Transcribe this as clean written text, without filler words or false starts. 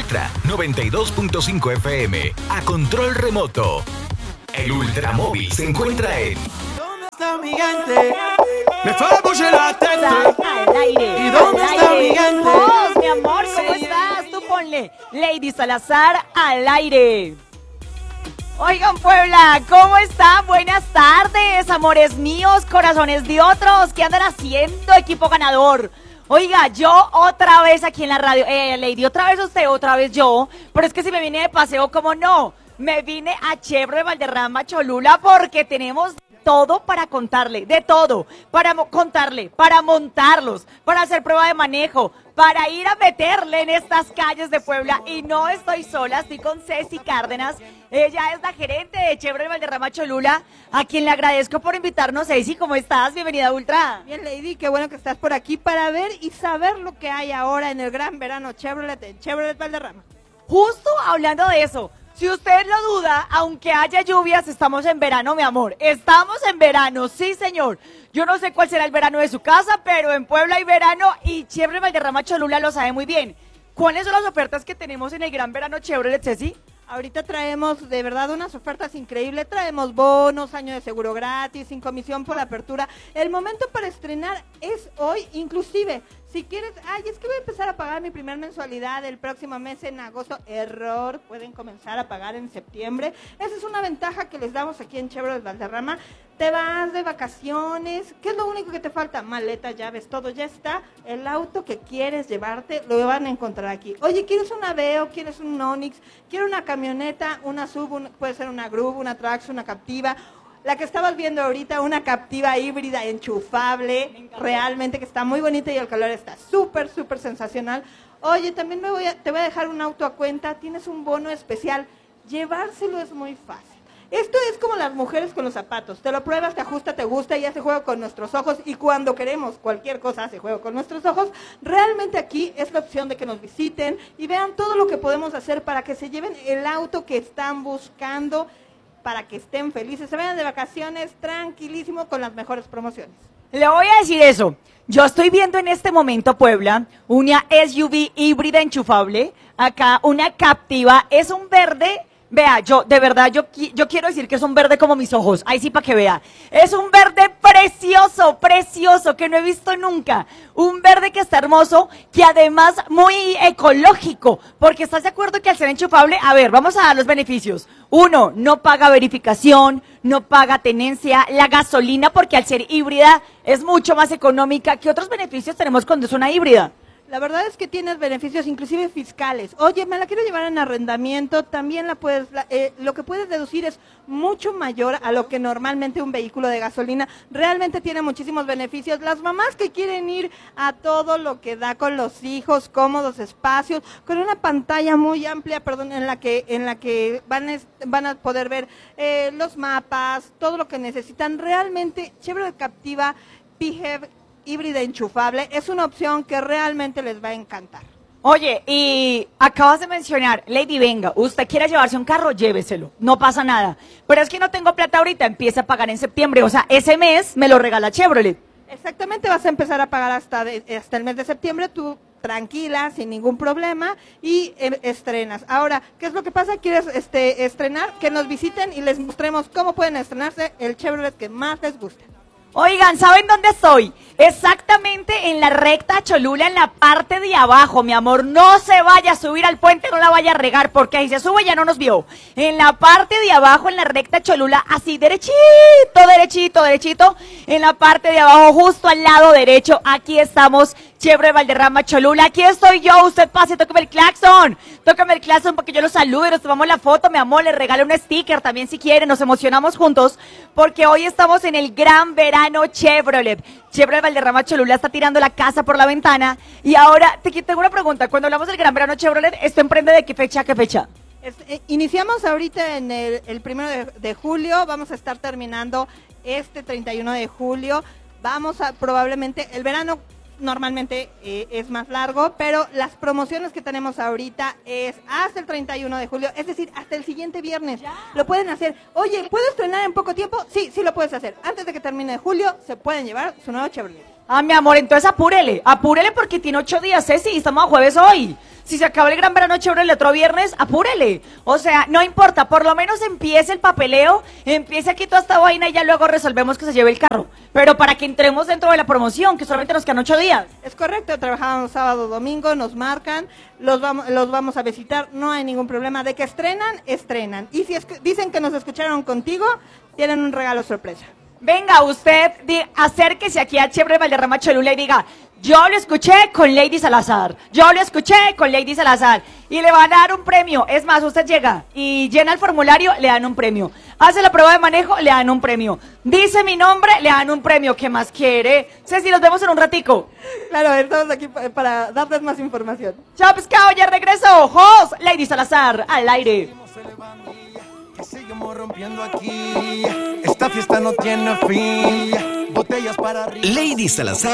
Ultra 92.5 FM. A control remoto. El Ultramóvil se encuentra en... ¿Dónde está mi gente? Me fue a bouger la tête. Al aire. ¿Y dónde está mi gente? Vos, mi amor, ¿cómo estás? Tú ponle Lady Salazar al aire. Oigan, Puebla, ¿cómo están? Buenas tardes, amores míos, corazones de otros. ¿Qué andan haciendo, equipo ganador? Oiga, yo otra vez aquí en la radio. Lady, otra vez usted, otra vez yo. Pero es que si me vine de paseo, ¿cómo no? Me vine a Chevrolet Valderrama Cholula porque tenemos todo para contarle, de todo, para contarle, para montarlos, para hacer prueba de manejo, para ir a meterle en estas calles de Puebla. Y no estoy sola, estoy con Ceci Cárdenas. Ella es la gerente de Chevrolet Valderrama Cholula, a quien le agradezco por invitarnos. Ceci, ¿cómo estás? Bienvenida a Ultra. Bien, Lady, qué bueno que estás por aquí para ver y saber lo que hay ahora en el gran verano Chevrolet en Chevrolet Valderrama. Justo hablando de eso, si usted lo duda, aunque haya lluvias, estamos en verano, mi amor. Estamos en verano, sí, señor. Yo no sé cuál será el verano de su casa, pero en Puebla hay verano y Chevrolet Valderrama Cholula lo sabe muy bien. ¿Cuáles son las ofertas que tenemos en el gran verano Chevrolet, Ceci? Ahorita traemos de verdad unas ofertas increíbles, traemos bonos, año de seguro gratis, sin comisión por apertura. El momento para estrenar es hoy, inclusive, si quieres, es que voy a empezar a pagar mi primer mensualidad el próximo mes en agosto, error, pueden comenzar a pagar en septiembre. Esa es una ventaja que les damos aquí en Chevrolet Valderrama. Te vas de vacaciones, ¿qué es lo único que te falta? Maleta, llaves, todo ya está. El auto que quieres llevarte lo van a encontrar aquí. Oye, ¿quieres un Aveo? ¿Quieres un Onix? ¿Quieres una camioneta? Una SUV, puede ser una Groove, una Trax, una Captiva. La que estabas viendo ahorita, una Captiva híbrida enchufable, realmente que está muy bonita y el color está súper, súper sensacional. Oye, también te voy a dejar un auto a cuenta, tienes un bono especial. Llevárselo es muy fácil. Esto es como las mujeres con los zapatos. Te lo pruebas, te ajusta, te gusta y hace juego con nuestros ojos. Y cuando queremos cualquier cosa, hace juego con nuestros ojos. Realmente aquí es la opción de que nos visiten y vean todo lo que podemos hacer para que se lleven el auto que están buscando, para que estén felices. Se vayan de vacaciones tranquilísimo con las mejores promociones. Le voy a decir eso. Yo estoy viendo en este momento, Puebla, una SUV híbrida enchufable. Acá una Captiva, es un verde. Vea, de verdad, yo quiero decir que es un verde como mis ojos. Ahí sí, para que vea. Es un verde precioso, precioso, que no he visto nunca. Un verde que está hermoso, que además muy ecológico. Porque ¿estás de acuerdo que al ser enchufable? A ver, vamos a dar los beneficios. Uno, no paga verificación, no paga tenencia. La gasolina, porque al ser híbrida, es mucho más económica. ¿Qué otros beneficios tenemos cuando es una híbrida? La verdad es que tienes beneficios inclusive fiscales. Oye, me la quiero llevar en arrendamiento, también lo que puedes deducir es mucho mayor a lo que normalmente un vehículo de gasolina. Realmente tiene muchísimos beneficios. Las mamás que quieren ir a todo lo que da con los hijos, cómodos espacios, con una pantalla muy amplia, en la que van a poder ver los mapas, todo lo que necesitan. Realmente Chevrolet Captiva PHEV híbrida enchufable es una opción que realmente les va a encantar. Oye, y acabas de mencionar, Lady, venga, usted quiere llevarse un carro, lléveselo, no pasa nada. Pero es que no tengo plata ahorita, empieza a pagar en septiembre, o sea, ese mes me lo regala Chevrolet. Exactamente, vas a empezar a pagar hasta el mes de septiembre, tú tranquila, sin ningún problema, y estrenas. Ahora, ¿qué es lo que pasa? ¿Quieres estrenar? Que nos visiten y les mostremos cómo pueden estrenarse el Chevrolet que más les guste. Oigan, ¿saben dónde estoy? Exactamente en la recta Cholula, en la parte de abajo, mi amor. No se vaya a subir al puente, no la vaya a regar, porque ahí se sube ya no nos vio. En la parte de abajo, en la recta Cholula, así derechito, derechito, derechito. En la parte de abajo, justo al lado derecho, aquí estamos, Chevrolet Valderrama Cholula. Aquí estoy yo, usted pase, tóqueme el claxon porque yo lo saludo y nos tomamos la foto, mi amor. Le regalo un sticker también si quiere, nos emocionamos juntos, porque hoy estamos en el gran verano Chevrolet. Chevrolet Valderrama Cholula está tirando la casa por la ventana. Y ahora, tengo una pregunta. Cuando hablamos del gran verano Chevrolet, ¿esto emprende de qué fecha a qué fecha? Iniciamos ahorita en el 1 de julio, vamos a estar terminando este 31 de julio. Probablemente, el verano normalmente es más largo, pero las promociones que tenemos ahorita es hasta el 31 de julio, es decir, hasta el siguiente viernes. ¿Ya? Lo pueden hacer. Oye, ¿puedo estrenar en poco tiempo? Sí, sí lo puedes hacer. Antes de que termine julio, se pueden llevar su nuevo Chevrolet. Ah, mi amor, entonces apúrele porque tiene 8 días, Ceci, y estamos a jueves hoy. si se acaba el Gran Verano Chévere el otro viernes, apúrele. O sea, no importa, por lo menos empiece el papeleo, empiece aquí toda esta vaina y ya luego resolvemos que se lleve el carro. Pero para que entremos dentro de la promoción, que solamente nos quedan 8 días. Es correcto, trabajamos sábado, domingo, nos marcan, los vamos a visitar, no hay ningún problema. De que estrenan, estrenan. Y si dicen que nos escucharon contigo, tienen un regalo sorpresa. Venga, usted acérquese aquí a Chévere Valderrama Cholula y diga, yo lo escuché con Lady Salazar, yo lo escuché con Lady Salazar, y le van a dar un premio. Es más, usted llega y llena el formulario, le dan un premio. Hace la prueba de manejo, le dan un premio. Dice mi nombre, le dan un premio. ¿Qué más quiere? Ceci, nos vemos en un ratico. Claro, estamos aquí para darles más información. Chao, pescado, ya regreso. Jos, Lady Salazar, al aire. Seguimos rompiendo aquí. Esta fiesta no tiene fin. Botellas para arriba. Lady Salazar.